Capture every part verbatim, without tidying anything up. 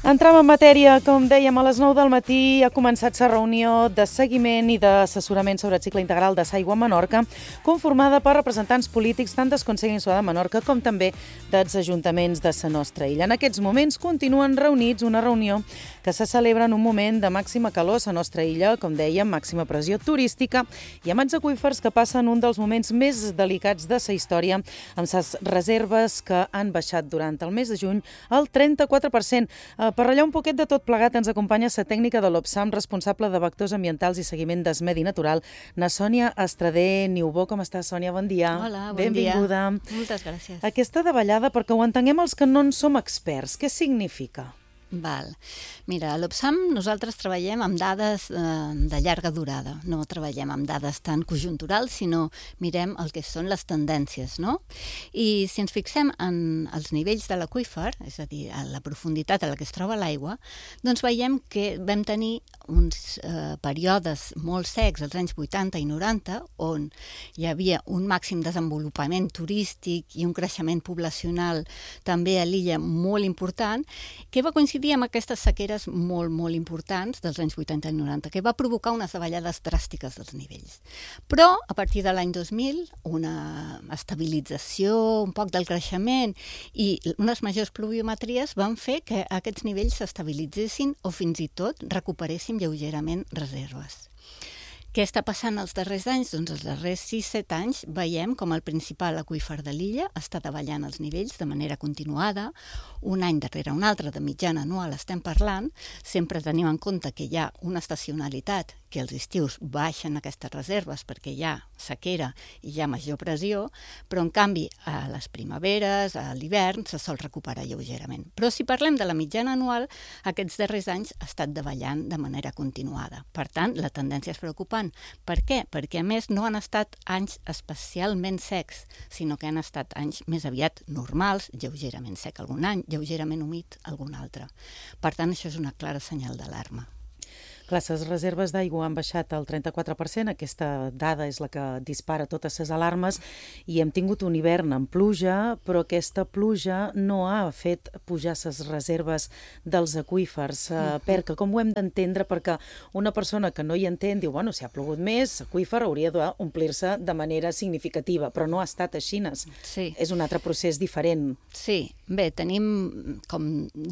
Entrem en matèria, com dèiem, a les nou del matí ha començat la reunió de seguiment i d'assessorament sobre el cicle integral de l'aigua a Menorca, conformada per representants polítics tant del Consell Insular de Menorca com també dels ajuntaments de la nostra illa. En aquests moments continuen reunits una reunió que se celebra en un moment de màxima calor a la nostra illa, com dèiem, màxima pressió turística i amb els aqüífers que passen un dels moments més delicats de la història, amb les reserves que han baixat durant el mes de juny al trenta-quatre per cent. Per ratllar un poquet de tot plegat ens acompanya la tècnica de l'OPSAM, responsable de vectors ambientals i seguiment del medi natural, na Sònia Estradé Niubó. Com estàs, Sònia? Bon dia. Hola, bon Benvinguda. dia. Moltes gràcies. Aquesta davallada, perquè ho entenguem els que no en som experts, què significa? Val. Mira, a l'OPSAM nosaltres treballem amb dades eh, de llarga durada. No treballem amb dades tan conjunturals, sinó mirem el que són les tendències, no? I si ens fixem en els nivells de l'aqüífer, és a dir, a la profunditat a la que es troba l'aigua, doncs veiem que vam tenir uns eh, períodes molt secs als anys vuitanta i noranta, on hi havia un màxim desenvolupament turístic i un creixement poblacional també a l'illa molt important, que va coincidir amb aquestes sequeres molt, molt importants dels anys vuitanta i noranta, que va provocar unes davallades dràstiques dels nivells. Però, a partir de l'any dos mil, una estabilització, un poc del creixement i unes majors pluviometries van fer que aquests nivells s'estabilitzessin o fins i tot recuperéssim lleugerament reserves. Què està passant els darrers anys? Doncs els darrers sis set anys veiem com el principal aqüífer de l'illa està davallant els nivells de manera continuada, un any darrere un altre, de mitjana anual estem parlant, sempre tenim en compte que hi ha una estacionalitat, que els estius baixen aquestes reserves perquè hi ha sequera i hi ha major pressió, però en canvi a les primaveres, a l'hivern, se sol recuperar lleugerament. Però si parlem de la mitjana anual, aquests darrers anys ha estat davallant de manera continuada. Per tant, la tendència és preocupant. Per què? Perquè a més no han estat anys especialment secs, sinó que han estat anys més aviat normals, lleugerament sec algun any, lleugerament humit algun altre. Per tant, això és una clara senyal d'alarma. Clar, les reserves d'aigua han baixat al trenta-quatre per cent, aquesta dada és la que dispara totes les alarmes i hem tingut un hivern amb pluja, però aquesta pluja no ha fet pujar les reserves dels aqüífers. Uh, Perca, com ho hem d'entendre? Perquè una persona que no hi entén diu, bueno, si ha plogut més, l'aqüífer hauria d'omplir-se de manera significativa, però no ha estat així. Sí. És un altre procés diferent. Sí, bé, tenim com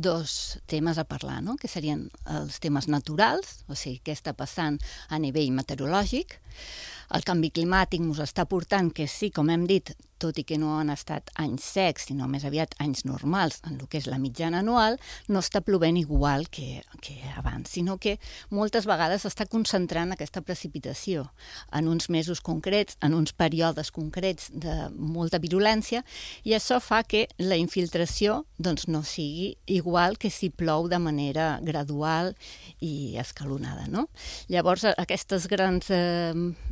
dos temes a parlar, no? Que serien els temes naturals, o sigui, què està passant a nivell meteorològic. El canvi climàtic ens està portant que sí, com hem dit, tot i que no han estat anys secs, sinó més aviat anys normals, en el que és la mitjana anual, no està plovent igual que, que abans, sinó que moltes vegades s'està concentrant aquesta precipitació en uns mesos concrets, en uns períodes concrets de molta virulència, i això fa que la infiltració doncs, no sigui igual que si plou de manera gradual i escalonada, no? Llavors, aquestes grans eh,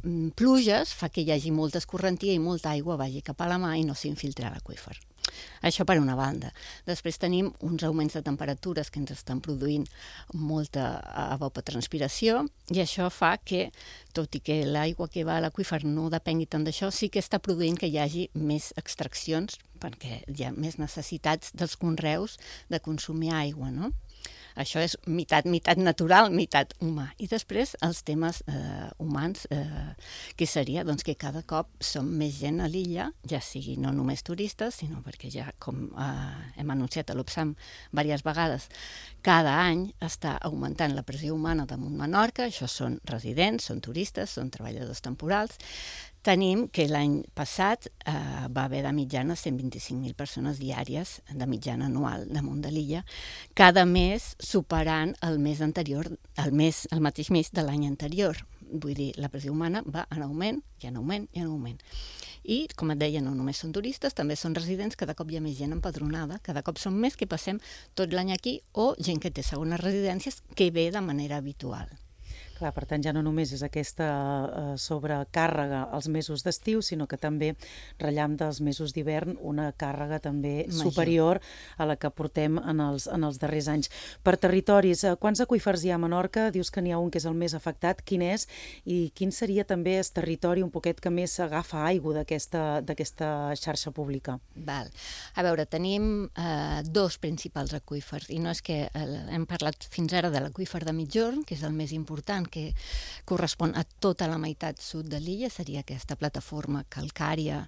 pluges fa que hi hagi molta escorrentia i molta aigua vagi cap a la mà i no s'infiltra a l'aqüífer. Això per una banda. Després tenim uns augments de temperatures que ens estan produint molta evapotranspiració i això fa que, tot i que l'aigua que va a l'aqüífer no depengui tant d'això, sí que està produint que hi hagi més extraccions perquè hi ha més necessitats dels conreus de consumir aigua, no? Això és meitat, meitat natural, meitat humà. I després els temes eh, humans, eh, que seria doncs, que cada cop som més gent a l'illa, ja sigui no només turistes, sinó perquè ja, com eh, hem anunciat a l'OPSAM diverses vegades, cada any està augmentant la pressió humana damunt Menorca, això són residents, són turistes, són treballadors temporals. Tenim que l'any passat eh, va haver de mitjana cent vint-i-cinc mil persones diàries de mitjana anual damunt de l'illa, cada mes superant el mes anterior, el, mes, el mateix mes de l'any anterior. Vull dir, la pressió humana va en augment, i en augment, i en augment. I, com et deia, no només són turistes, també són residents, cada cop hi ha més gent empadronada, cada cop som més que passem tot l'any aquí, o gent que té segones residències que ve de manera habitual. Clar, per tant, ja no només és aquesta eh, sobrecàrrega als mesos d'estiu, sinó que també rellam dels mesos d'hivern una càrrega també Major. superior a la que portem en els, en els darrers anys. Per territoris, eh, quants aqüífers hi ha a Menorca? Dius que n'hi ha un que és el més afectat. Quin és? I quin seria també el territori un poquet que més agafa aigua d'aquesta d'aquesta xarxa pública? Val. A veure, tenim eh, dos principals aqüífers, i no és que eh, hem parlat fins ara de l'aqüífer de Migjorn, que és el més important, que correspon a tota la meitat sud de l'illa, seria aquesta plataforma calcària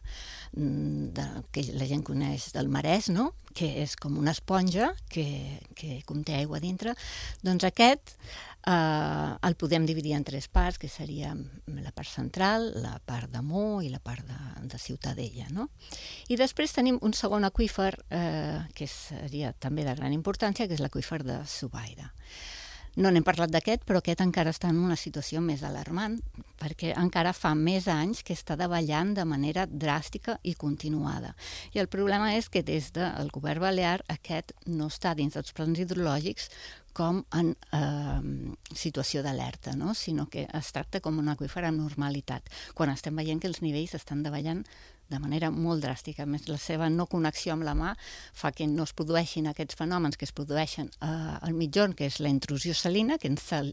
de, que la gent coneix del marès, no? Que és com una esponja que, que conté aigua dintre. Doncs aquest eh, el podem dividir en tres parts, que seria la part central, la part de Mo i la part de, de Ciutadella, no? I després tenim un segon aqüífer eh, que seria també de gran importància, que és l'aqüífer de Subaida. No n'hem parlat d'aquest, però aquest encara està en una situació més alarmant, perquè encara fa més anys que està davallant de manera dràstica i continuada. I el problema és que des del govern balear aquest no està dins dels plans hidrològics com en eh, situació d'alerta, no? Sinó que es tracta com un aqüífer amb normalitat, quan estem veient que els nivells estan davallant de manera molt dràstica. A més, la seva no connexió amb la mà fa que no es produeixin aquests fenòmens que es produeixen eh, al Migjorn, que és la intrusió salina, que ens sal,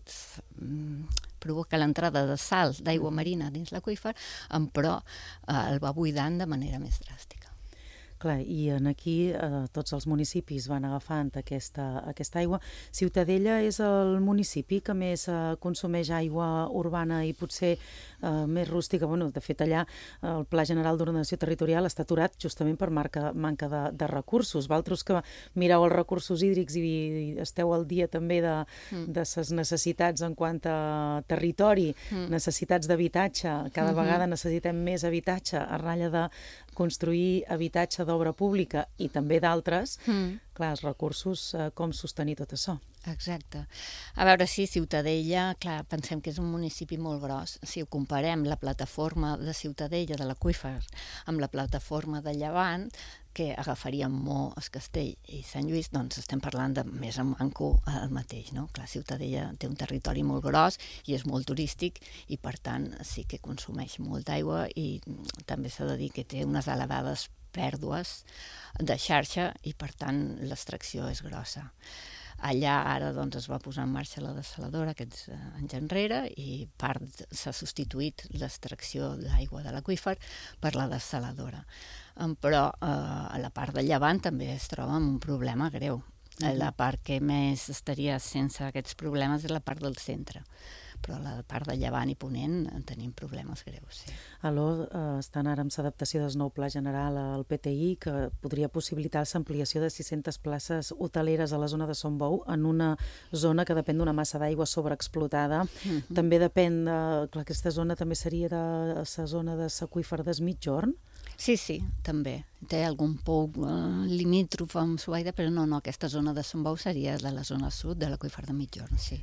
provoca l'entrada de sal d'aigua marina dins l'aqüífer, però eh, el va buidant de manera més dràstica. Clar, i en aquí eh, tots els municipis van agafant aquesta, aquesta aigua. Ciutadella és el municipi que més eh, consumeix aigua urbana i potser eh, més rústica. Bueno, de fet, allà eh, el Pla General d'Ordenació Territorial està aturat justament per marca, manca de, de recursos. Valtros que mireu els recursos hídrics i, i esteu al dia també de, mm. de ses necessitats en quant a territori, mm. necessitats d'habitatge. Cada mm-hmm. vegada necessitem més habitatge a ratlla de construir habitatge d'obra pública i també d'altres, mm. clar, els recursos, eh, com sostenir tot això. Exacte. A veure, sí, Ciutadella, clar, pensem que és un municipi molt gros. Si ho comparem, la plataforma de Ciutadella, de l'aqüífer, amb la plataforma de Llevant, que agafaríem Mo, Es Castell i Sant Lluís, doncs estem parlant de més en manco el mateix, no? Clar, Ciutadella té un territori molt gros i és molt turístic i, per tant, sí que consumeix molta aigua i també s'ha de dir que té unes elevades pèrdues de xarxa i, per tant, l'extracció és grossa. Allà ara doncs, es va posar en marxa la dessaladora aquests anys enrere i part s'ha substituït l'extracció d'aigua de l'aqüífer per la dessaladora. Però eh, a la part de Llevant també es troba amb un problema greu. Mm-hmm. La part que més estaria sense aquests problemes és la part del centre, però la part de Llevant i Ponent en tenim problemes greus. Sí. Aló, eh, estan ara amb l'adaptació del nou Pla General al P T I, que podria possibilitar l'ampliació de sis-centes places hoteleres a la zona de Son Bou, en una zona que depèn d'una massa d'aigua sobreexplotada. Mm-hmm. També depèn, de, clar, aquesta zona també seria de la zona de l'aqüífer des Migjorn. Sí, sí, també. Té algun pou eh, limítrof amb Subaida, però no, no, aquesta zona de Son Bou seria de la zona sud de l'aqüífer de Migjorn, sí.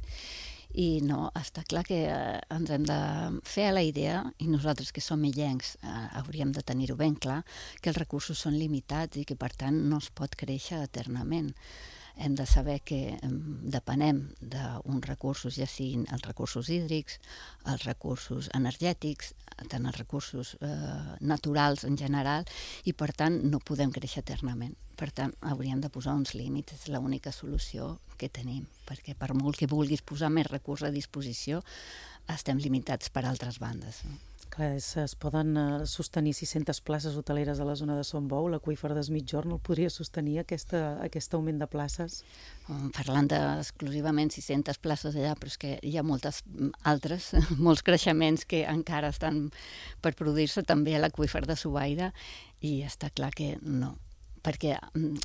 I no, està clar que eh, ens hem de fer a la idea, i nosaltres que som illencs eh, hauríem de tenir-ho ben clar, que els recursos són limitats i que per tant no es pot créixer eternament. Hem de saber que eh, depenem d'uns recursos, ja siguin els recursos hídrics, els recursos energètics, tant els recursos eh, naturals en general, i per tant no podem créixer eternament. Per tant, hauríem de posar uns límits, és l'única solució que tenim, perquè per molt que vulguis posar més recursos a disposició, estem limitats per altres bandes, no? Clar, es, es poden uh, sostenir sis-centes places hoteleres a la zona de Son Bou, l'aqüífer des Migjorn el podria sostenir aquesta, aquest augment de places? Parlant exclusivament sis-centes places allà, però és que hi ha moltes altres, molts creixements que encara estan per produir-se també a l'aqüífer de Subaida i està clar que no, perquè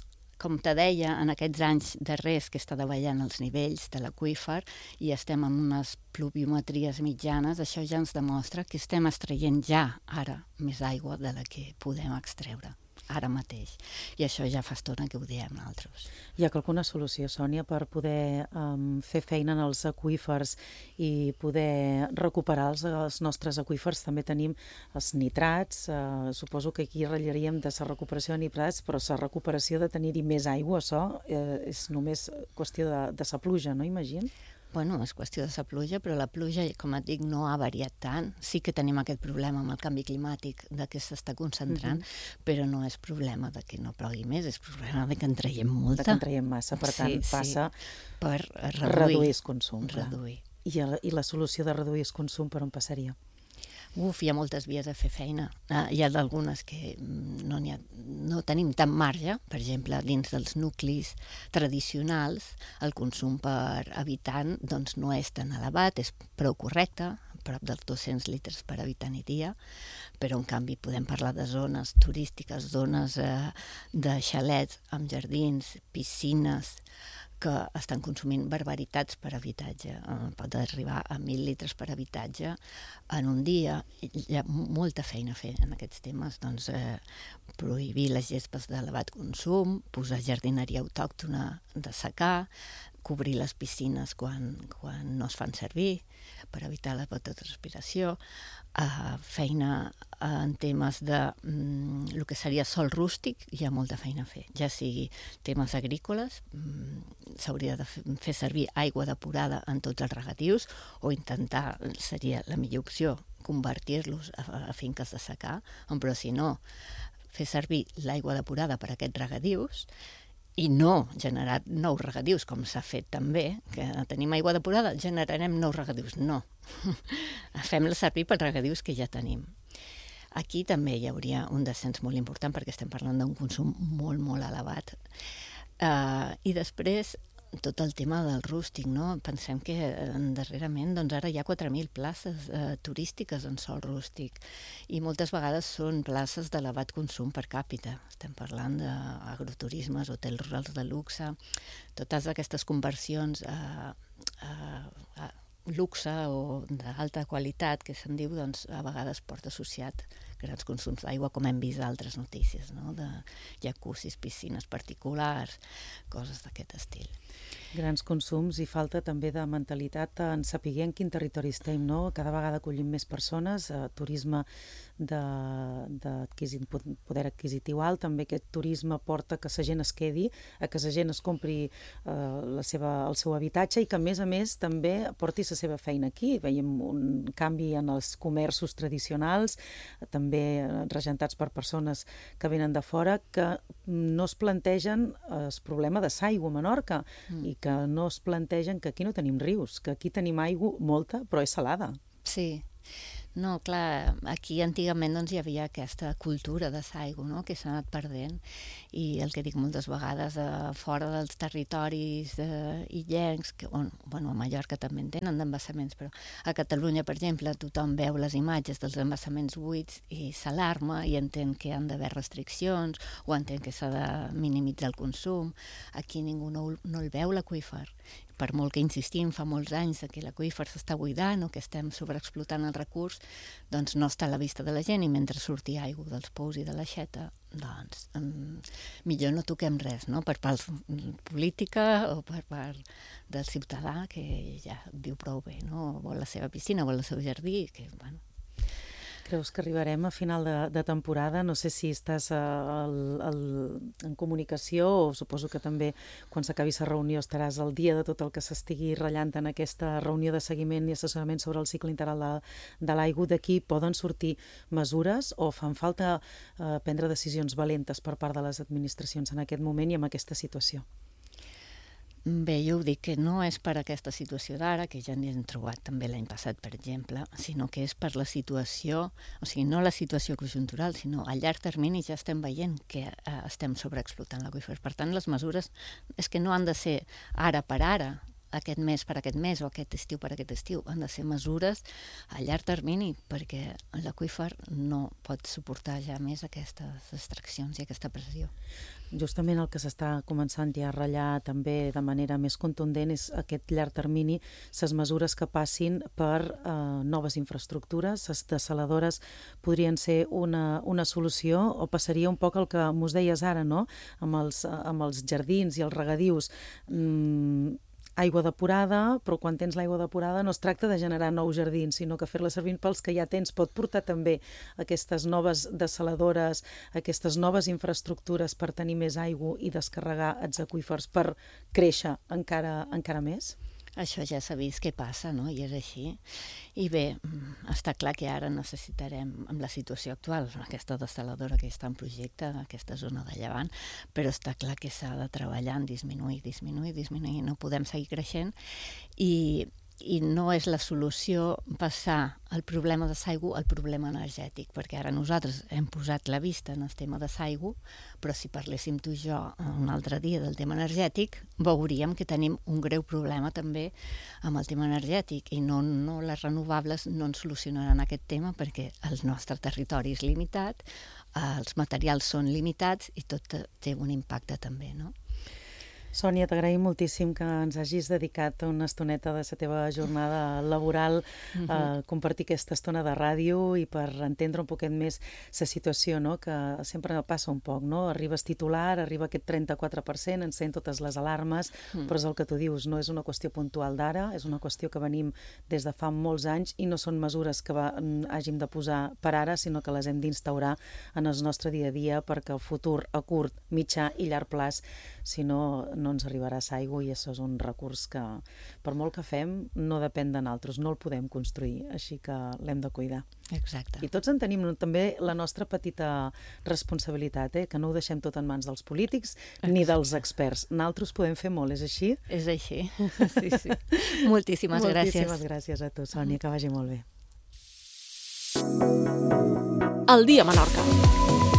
com te deia, en aquests anys darrers que està davallant els nivells de l'aqüífer i estem en unes pluviometries mitjanes, això ja ens demostra que estem extraient ja ara més aigua de la que podem extreure ara mateix. I això ja fa estona que ho diem nosaltres. Hi ha alguna solució, Sònia, per poder um, fer feina en els aqüífers i poder recuperar els, els nostres aqüífers? També tenim els nitrats, uh, suposo que aquí ratllaríem de la recuperació de nitrats, però la recuperació de tenir-hi més aigua, això eh, és només qüestió de, de la pluja, no, imagino? bueno, és qüestió de la pluja, però la pluja, com et dic, no ha variat tant. Sí que tenim aquest problema amb el canvi climàtic de que s'està concentrant, uh-huh. però no és problema de que no plogui més, és problema de que en traiem molta. De que en traiem massa, per tant, sí, passa sí, per reduir, reduir el consum. Reduir. I, el, I la solució de reduir el consum per on passaria? Uf, hi ha moltes vies a fer feina. Ah, hi ha d'algunes que no, ha, no tenim tant marge. Per exemple, dins dels nuclis tradicionals, el consum per habitant doncs, no és tan elevat, és prou correcte, prop dels dos-cents litres per habitant i dia, però en canvi podem parlar de zones turístiques, zones eh, de xalets amb jardins, piscines, que estan consumint barbaritats per habitatge. Eh, pot arribar a mil litres per habitatge en un dia. Hi ha molta feina a fer en aquests temes. Doncs, eh, prohibir les gespes d'elevat consum, posar jardineria autòctona de secà, cobrir les piscines quan, quan no es fan servir per evitar la evapotranspiració, uh, feina uh, en temes de um, el que seria sol rústic, hi ha molta feina a fer, ja sigui temes agrícoles, um, s'hauria de fer servir aigua depurada en tots els regadius o intentar, seria la millor opció, convertir-los a, a finques de secà, però si no, fer servir l'aigua depurada per a aquests regadius i no generar nous regadius, com s'ha fet també, que tenim aigua depurada, generarem nous regadius. No. Fem-la servir pels regadius que ja tenim. Aquí també hi hauria un descens molt important perquè estem parlant d'un consum molt, molt elevat. Uh, I després, tot el tema del rústic, no? Pensem que eh, darrerament doncs ara hi ha quatre mil places eh, turístiques en sòl rústic i moltes vegades són places d'elevat consum per càpita. Estem parlant d'agroturismes, hotels rurals de luxe, totes aquestes conversions a, a, a luxe o d'alta qualitat que se'n diu, doncs a vegades porta associat grans consums d'aigua, com hem vist altres notícies, no? De jacuzzis, piscines particulars, coses d'aquest estil. Grans consums i falta també de mentalitat en saber en quin territori estem, no? Cada vegada acollim més persones, eh, turisme de, de poder adquisitiu alt, també aquest turisme porta que la gent es quedi, a que la gent es compri eh, la seva, el seu habitatge i que a més a més també porti la seva feina aquí. Veiem un canvi en els comerços tradicionals, també regentats per persones que venen de fora, que no es plantegen el problema de l'aigua a Menorca mm. i que no es plantegen que aquí no tenim rius, que aquí tenim aigua molta, però és salada. Sí. No, clar, aquí antigament doncs, hi havia aquesta cultura de l'aigua, no?, que s'ha anat perdent, i el que dic moltes vegades, eh, fora dels territoris eh, illencs, que, on, bueno, a Mallorca també en tenen d'embassaments, però a Catalunya, per exemple, tothom veu les imatges dels embassaments buits i s'alarma i entén que han d'haver restriccions o entén que s'ha de minimitzar el consum. Aquí ningú no, no el veu, l'aqüífer. Per molt que insistim fa molts anys que l'aqüífer s'està buidant o que estem sobreexplotant el recurs, doncs no està a la vista de la gent i mentre surti aigua dels pous i de l'aixeta, doncs um, millor no toquem res, no? Per part política o per part del ciutadà que ja viu prou bé, no? Vol la seva piscina, vol el seu jardí, que, bueno... Creus que arribarem a final de, de temporada? No sé si estàs a, a, a, en comunicació o suposo que també quan s'acabi la reunió estaràs al dia de tot el que s'estigui ratllant en aquesta reunió de seguiment i assessorament sobre el cicle integral de, de l'aigua. D'aquí poden sortir mesures o fan falta eh, prendre decisions valentes per part de les administracions en aquest moment i en aquesta situació? Bé, jo ho dic que no és per aquesta situació d'ara, que ja n'hi hem trobat també l'any passat, per exemple, sinó que és per la situació, o sigui, no la situació conjuntural, sinó a llarg termini ja estem veient que eh, estem sobreexplotant l'aqüífer. Per tant, les mesures és que no han de ser ara per ara, aquest mes per aquest mes o aquest estiu per aquest estiu, han de ser mesures a llarg termini perquè l'aqüífer no pot suportar ja més aquestes extraccions i aquesta pressió. Justament el que s'està començant ja a ratllar també de manera més contundent és aquest llarg termini, les mesures que passin per eh, noves infraestructures. Les dessaladores podrien ser una, una solució o passaria un poc el que mos deies ara, no? Amb els, amb els jardins i els regadius. Mm, aigua depurada, però quan tens l'aigua depurada no es tracta de generar nous jardins, sinó que fer-la servir pels que ja tens pot portar també aquestes noves dessaladores, aquestes noves infraestructures per tenir més aigua i descarregar els aqüífers per créixer encara, encara més? Això ja s'ha vist què passa, no? I és així. I bé, està clar que ara necessitarem, amb la situació actual, aquesta dessaladora que està en projecte, aquesta zona de Llevant, però està clar que s'ha de treballar en disminuir, disminuir, disminuir. No podem seguir creixent i... i no és la solució passar el problema de l'aigua al problema energètic, perquè ara nosaltres hem posat la vista en el tema de l'aigua, però si parléssim tu i jo un altre dia del tema energètic, veuríem que tenim un greu problema també amb el tema energètic i no, no les renovables no ens solucionaran aquest tema perquè el nostre territori és limitat, els materials són limitats i tot té un impacte també, no? Sònia, t'agraïm moltíssim que ens hagis dedicat una estoneta de la teva jornada laboral Uh-huh. a compartir aquesta estona de ràdio i per entendre un poquet més la situació, no? Que sempre passa un poc, no? Arribes titular, arriba aquest trenta-quatre per cent, encén totes les alarmes, Mm. però és el que tu dius, no és una qüestió puntual d'ara, és una qüestió que venim des de fa molts anys i no són mesures que va, hàgim de posar per ara, sinó que les hem d'instaurar en el nostre dia a dia perquè el futur a curt, mitjà i llarg plaç, si no, no ens arribarà l'aigua i això és un recurs que, per molt que fem, no depèn de nosaltres, no el podem construir, així que l'hem de cuidar. Exacte. I tots en tenim també la nostra petita responsabilitat, eh? Que no ho deixem tot en mans dels polítics ni dels experts. Nosaltres podem fer molt, és així? És així, sí, sí. Moltíssimes gràcies. Moltíssimes gràcies a tu, Sònia, que vagi molt bé. El dia a Menorca.